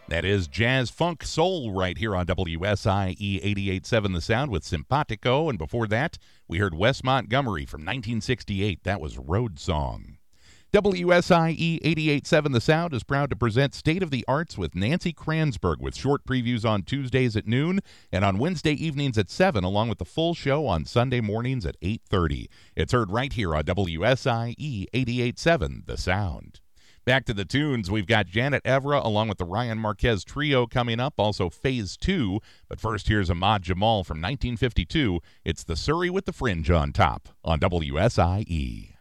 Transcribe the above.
That is jazz, funk, soul right here on WSIE 88.7 The Sound with Simpatico. And before that, we heard Wes Montgomery from 1968. That was Road Song. WSIE 88.7 The Sound is proud to present State of the Arts with Nancy Kranzberg with short previews on Tuesdays at noon and on Wednesday evenings at 7, along with the full show on Sunday mornings at 8:30. It's heard right here on WSIE 88.7 The Sound. Back to the tunes, we've got Janet Evra along with the Ryan Marquez Trio coming up, also Phase 2. But first, here's Ahmad Jamal from 1952. It's the Surrey with the Fringe on top on WSIE.